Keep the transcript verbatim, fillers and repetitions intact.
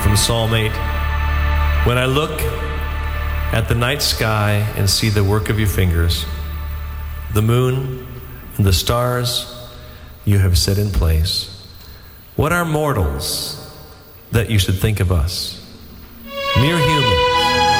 from Psalm eight. When I look at the night sky and see the work of your fingers, the moon and the stars you have set in place, what are mortals that you should think of us? Mere humans